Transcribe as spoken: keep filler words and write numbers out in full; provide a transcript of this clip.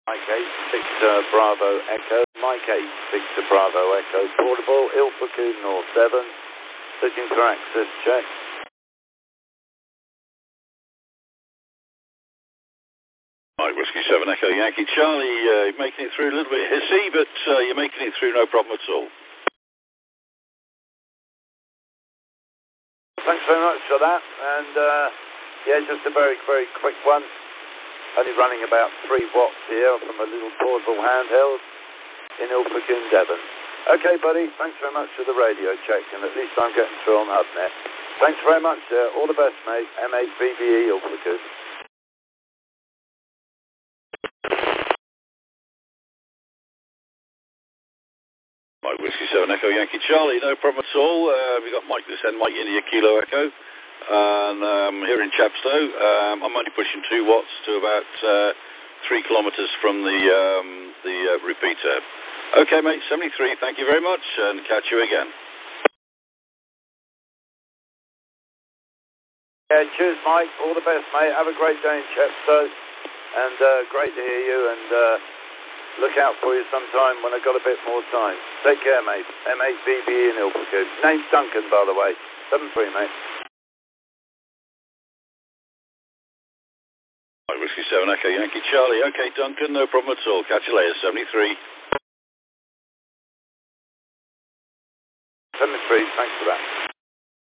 Mike eight, Victor Bravo Echo. Mike eight, Victor Bravo Echo. Portable, Ilfracombe North seven. Looking for access check. Mike Whiskey seven Echo Yankee Charlie, uh, making it through a little bit hissy, but uh, you're making it through no problem at all. Thanks very much for that, and uh, yeah, just a very, very quick one. Only running about three watts here from a little portable handheld in Ilfracombe, Devon. Okay, buddy, thanks very much for the radio check, and at least I'm getting through on HubNet. Thanks very much, sir. All the best, mate. M eight B B E Ilfracombe. Mike Whiskey seven Echo Yankee Charlie, no problem at all. Uh, we've got Mike this end, Mike India Kilo Echo. And um, here in Chepstow, um, I'm only pushing two watts to about uh, three kilometres from the um, the uh, repeater. Okay, mate, seventy-three, thank you very much, and catch you again. Yeah, cheers, Mike. All the best, mate. Have a great day in Chepstow, and uh, great to hear you, and uh, look out for you sometime when I've got a bit more time. Take care, mate. M eight B B E in Ilfracombe. Name's Duncan, by the way. seven three, mate. Whiskey seven Echo Yankee Charlie. Okay, Duncan, no problem at all. Catch you later, seventy-three. seventy-three, thanks for that.